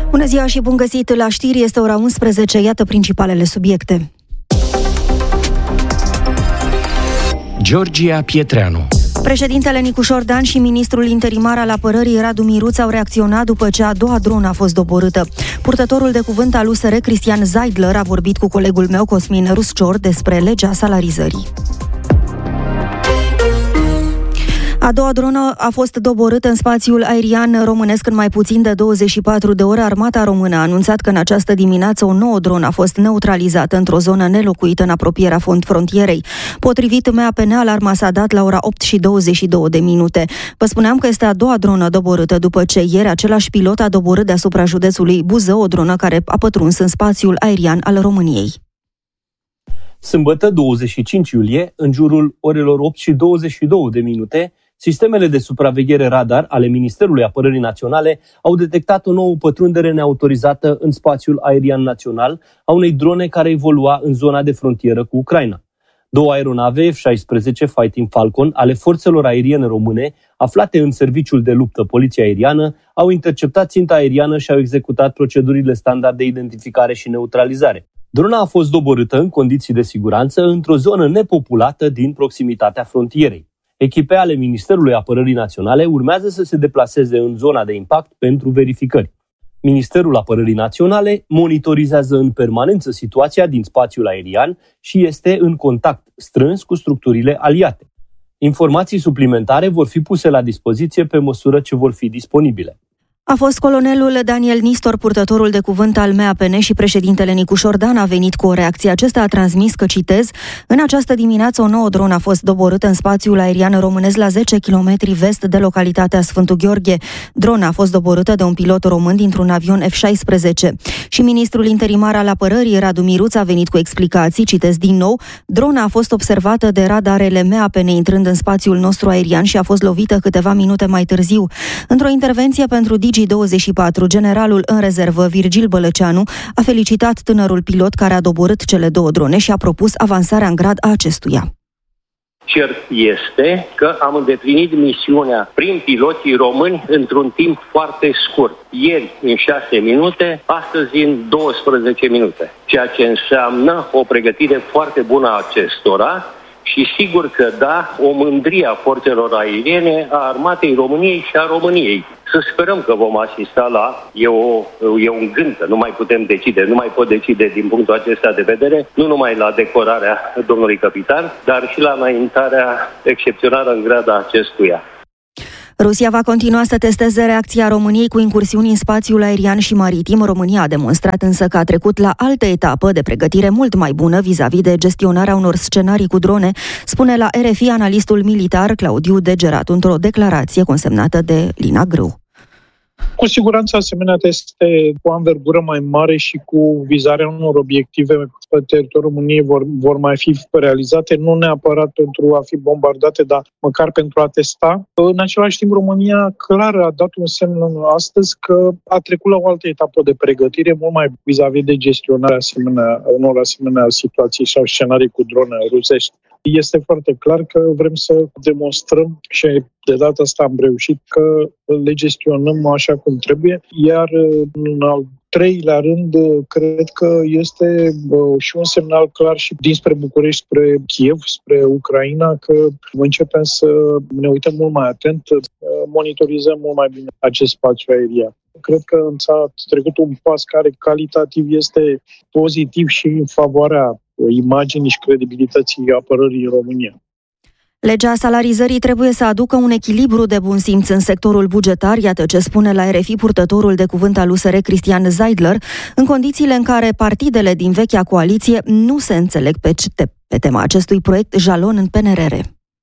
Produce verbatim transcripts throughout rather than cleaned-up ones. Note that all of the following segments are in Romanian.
Bună ziua și bun găsit la știri, este ora unsprezece, iată principalele subiecte. Georgia Pietreanu. Președintele Nicușor Dan și ministrul interimar al apărării Radu Miruț au reacționat după ce a doua dronă a fost doborâtă. Purtătorul de cuvânt al U S R, Cristian Zeidler, a vorbit cu colegul meu, Cosmin Ruscior, despre legea salarizării. A doua dronă a fost doborâtă în spațiul aerian românesc în mai puțin de douăzeci și patru de ore. Armata română a anunțat că în această dimineață o nouă dronă a fost neutralizată într-o zonă nelocuită în apropierea frontierei. Potrivit M A P N, alarma s-a dat la ora opt și douăzeci și două de minute. Vă spuneam că este a doua dronă doborâtă după ce ieri același pilot a doborât deasupra județului Buzău o dronă care a pătruns în spațiul aerian al României. Sâmbătă, douăzeci și cinci iulie, în jurul orelor opt și douăzeci și două de minute, sistemele de supraveghere radar ale Ministerului Apărării Naționale au detectat o nouă pătrundere neautorizată în spațiul aerian național a unei drone care evolua în zona de frontieră cu Ucraina. Două aeronave F șaisprezece Fighting Falcon ale forțelor aeriene române, aflate în serviciul de luptă poliție aeriană, au interceptat ținta aeriană și au executat procedurile standard de identificare și neutralizare. Drona a fost doborâtă în condiții de siguranță într-o zonă nepopulată din proximitatea frontierei. Echipe ale Ministerului Apărării Naționale urmează să se deplaseze în zona de impact pentru verificări. Ministerul Apărării Naționale monitorizează în permanență situația din spațiul aerian și este în contact strâns cu structurile aliate. Informații suplimentare vor fi puse la dispoziție pe măsură ce vor fi disponibile. A fost colonelul Daniel Nistor, purtătorul de cuvânt al M A P N, și președintele Nicușor Dan a venit cu o reacție. Acesta a transmis că, citez, în această dimineață o nouă dronă a fost doborâtă în spațiul aerian românesc la zece kilometri vest de localitatea Sfântul Gheorghe. Drona a fost doborâtă de un pilot român dintr-un avion F șaisprezece. Și ministrul interimar al apărării, Radu Miruț, a venit cu explicații, citez din nou, drona a fost observată de radarele M A P N intrând în spațiul nostru aerian și a fost lovită câteva minute mai târziu. Într-o intervenție pentru Digi douăzeci și patru, generalul în rezervă Virgil Bălăceanu a felicitat tânărul pilot care a doborât cele două drone și a propus avansarea în grad a acestuia. Cert este că am îndeplinit misiunea prin piloții români într-un timp foarte scurt. Ieri în șase minute, astăzi în douăsprezece minute, ceea ce înseamnă o pregătire foarte bună a acestora. Și sigur că da, o mândrie a forțelor aeriene, a armatei României și a României. Să sperăm că vom asista la, e, o, e un gând, că nu mai putem decide, nu mai pot decide din punctul acesta de vedere, nu numai la decorarea domnului capitan, dar și la înaintarea excepțională în grada acestuia. Rusia va continua să testeze reacția României cu incursiuni în spațiul aerian și maritim. România a demonstrat însă că a trecut la altă etapă de pregătire mult mai bună vis-a-vis de gestionarea unor scenarii cu drone, spune la R F I analistul militar Claudiu Degerat într-o declarație consemnată de Lina Grâu. Cu siguranță asemenea teste cu anvergură mai mare și cu vizarea unor obiective pe teritoriul României vor, vor mai fi realizate, nu neapărat pentru a fi bombardate, dar măcar pentru a testa. În același timp, România clar a dat un semn astăzi că a trecut la o altă etapă de pregătire, mult mai vis-a-vis de gestionarea asemenea, unor asemenea situații sau scenarii cu drone rusești. Este foarte clar că vrem să demonstrăm și de data asta am reușit că le gestionăm așa cum trebuie, iar în al treilea rând, cred că este și un semnal clar și dinspre București spre Kiev, spre Ucraina, că începem să ne uităm mult mai atent, monitorizăm mult mai bine acest spațiu aerian. Cred că s-a trecut un pas care calitativ este pozitiv și în favoarea imaginii și credibilității apărării în România. Legea salarizării trebuie să aducă un echilibru de bun simț în sectorul bugetar, iată ce spune la R F I purtătorul de cuvânt al U S R, Cristian Zeidler, în condițiile în care partidele din vechea coaliție nu se înțeleg pe, pe tema acestui proiect jalon în P N R R.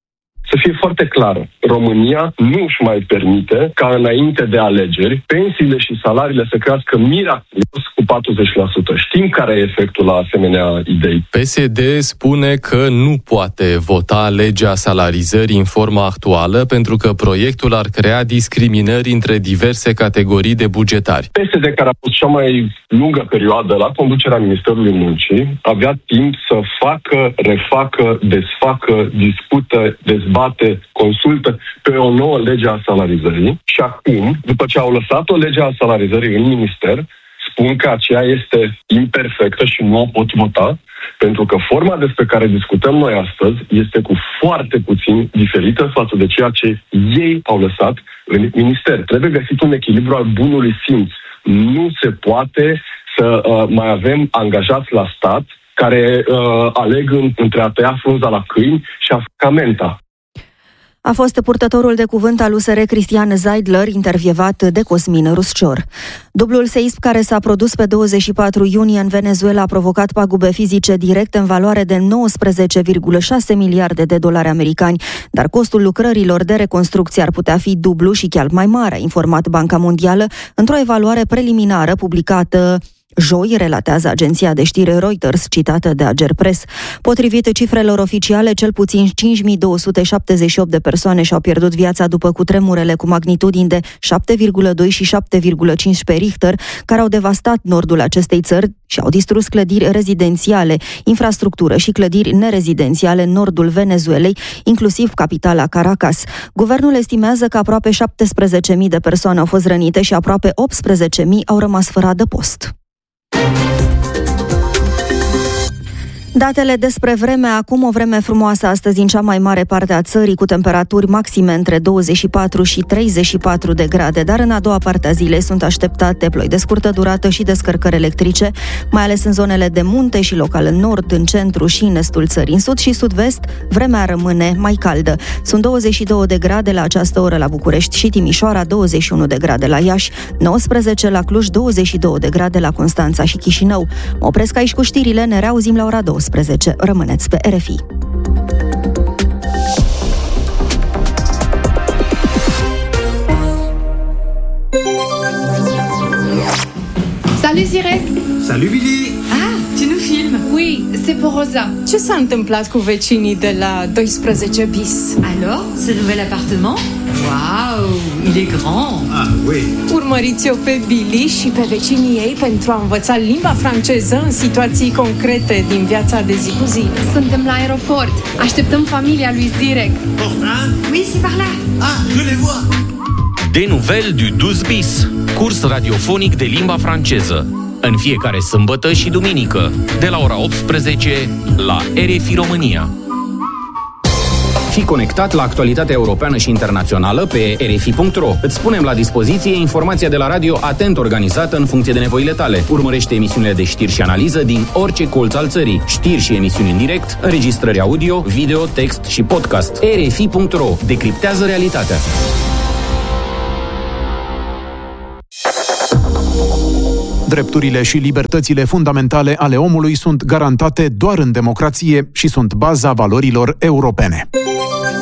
Să fie foarte clar, România nu își mai permite ca înainte de alegeri pensiile și salariile să crească miraculos cu patruzeci la sută. Știm care e efectul la asemenea idei. P S D spune că nu poate vota legea salarizării în forma actuală pentru că proiectul ar crea discriminări între diverse categorii de bugetari. P S D, care a fost cea mai lungă perioadă la conducerea Ministerului Muncii, avea timp să facă, refacă, desfacă, discută, dezbată dezbate, consultă pe o nouă lege a salarizării și acum, după ce au lăsat o lege a salarizării în minister, spun că aceea este imperfectă și nu o pot vota, pentru că forma despre care discutăm noi astăzi este cu foarte puțin diferită față de ceea ce ei au lăsat în minister. Trebuie găsit un echilibru al bunului simț. Nu se poate să uh, mai avem angajați la stat care uh, aleg în, între a tăia frunza la câini și a făca menta. A fost purtătorul de cuvânt al U S R Cristian Zeidler, intervievat de Cosmin Ruscior. Dublul seism care s-a produs pe douăzeci și patru iunie în Venezuela a provocat pagube fizice directe în valoare de nouăsprezece virgulă șase miliarde de dolari americani, dar costul lucrărilor de reconstrucție ar putea fi dublu și chiar mai mare, a informat Banca Mondială într-o evaluare preliminară publicată joi, relatează agenția de știri Reuters, citată de Agerpres. Potrivit cifrelor oficiale, cel puțin cinci mii două sute șaptezeci și opt de persoane și-au pierdut viața după cutremurele cu magnitudini de șapte virgulă doi și șapte virgulă cinci pe Richter, care au devastat nordul acestei țări și au distrus clădiri rezidențiale, infrastructură și clădiri nerezidențiale în nordul Venezuelei, inclusiv capitala Caracas. Guvernul estimează că aproape șaptesprezece mii de persoane au fost rănite și aproape optsprezece mii au rămas fără adăpost. Datele despre vreme, acum o vreme frumoasă astăzi în cea mai mare parte a țării, cu temperaturi maxime între douăzeci și patru și treizeci și patru de grade, dar în a doua parte a zilei sunt așteptate ploi de scurtă durată și descărcări electrice, mai ales în zonele de munte și local în nord, în centru și în estul țării. În sud și sud-vest, vremea rămâne mai caldă. Sunt douăzeci și două de grade la această oră la București și Timișoara, douăzeci și unu de grade la Iași, nouăsprezece la Cluj, douăzeci și două de grade la Constanța și Chișinău. Mă opresc aici cu știrile, ne reauzim la ora douăsprezece. Rămâneți pe R F I. Salut Zirek! Salut Billy! Ah, tu nous filmes? Oui, c'est pour Rosa. Ce s-a întâmplat cu vecinii de la doisprezece bis? Alors, ce nouvel appartement? Waouh, il est grand! Ah, oui! Urmăriți-o pe Billy și pe vecinii ei pentru a învăța limba franceză în situații concrete din viața de zi cu zi. Suntem la aeroport. Așteptăm familia lui Zirek. Portin? Oui, c'est par là. Ah, je les vois! Des nouvelles du douze bis, curs radiofonic de limba franceză. În fiecare sâmbătă și duminică, de la ora optsprezece, la R F I România. Fii conectat la actualitatea europeană și internațională pe R F I punct ro. Îți punem la dispoziție informația de la radio atent organizată în funcție de nevoile tale. Urmărește emisiunile de știri și analiză din orice colț al țării. Știri și emisiuni în direct, înregistrări audio, video, text și podcast. R F I punct ro. Decriptează realitatea. Drepturile și libertățile fundamentale ale omului sunt garantate doar în democrație și sunt baza valorilor europene.